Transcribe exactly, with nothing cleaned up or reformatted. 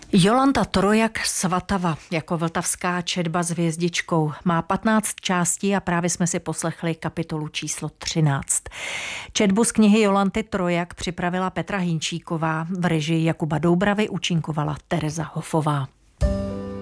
Jolanta Trojak Svatava jako vltavská četba s hvězdičkou má patnáct částí a právě jsme si poslechli kapitolu číslo třináct. Četbu z knihy Jolanty Trojak připravila Petra Hinčíková, v režii Jakuba Doubravy účinkovala Tereza Hofová.